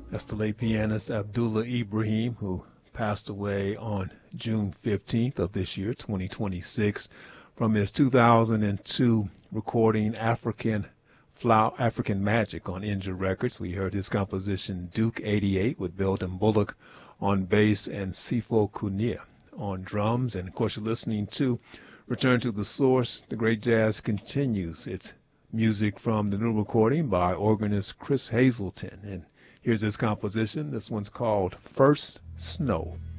That's the late pianist Abdullah Ibrahim, who passed away on June 15th of this year, 2026, from his 2002 recording African Magic on Inja Records. We heard his composition Duke 88 with Belden Bullock on bass and Sifo Kunia on drums. And of course, you're listening to Return to the Source. The great jazz continues. It's music from the new recording by organist Chris Hazelton. And here's his composition. This one's called First Snow.